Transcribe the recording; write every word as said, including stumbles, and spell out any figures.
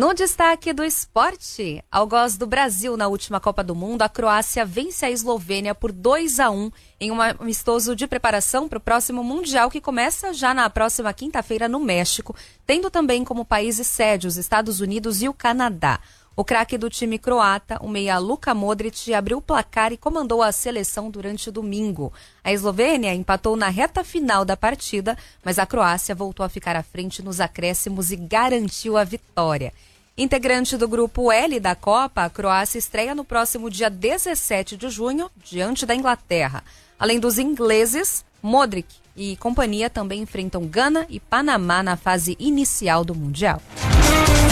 No destaque do esporte, algoz do Brasil na última Copa do Mundo, a Croácia vence a Eslovênia por dois a um em um amistoso de preparação para o próximo Mundial que começa já na próxima quinta-feira no México, tendo também como países sede os Estados Unidos e o Canadá. O craque do time croata, o meia Luka Modric, abriu o placar e comandou a seleção durante o domingo. A Eslovênia empatou na reta final da partida, mas a Croácia voltou a ficar à frente nos acréscimos e garantiu a vitória. Integrante do grupo L da Copa, a Croácia estreia no próximo dia dezessete de junho, diante da Inglaterra. Além dos ingleses, Modric e companhia também enfrentam Gana e Panamá na fase inicial do Mundial.